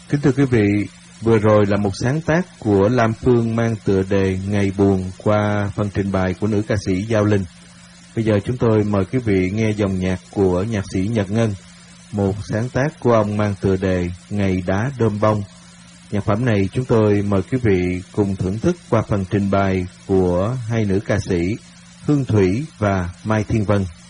Kính thưa quý vị, vừa rồi là một sáng tác của Lam Phương mang tựa đề Ngày Buồn qua phần trình bày của nữ ca sĩ Giao Linh. Bây giờ chúng tôi mời quý vị nghe dòng nhạc của nhạc sĩ Nhật Ngân, một sáng tác của ông mang tựa đề Ngày Đá Đôm Bông. Nhạc phẩm này chúng tôi mời quý vị cùng thưởng thức qua phần trình bày của hai nữ ca sĩ Hương Thủy và Mai Thiên Vân.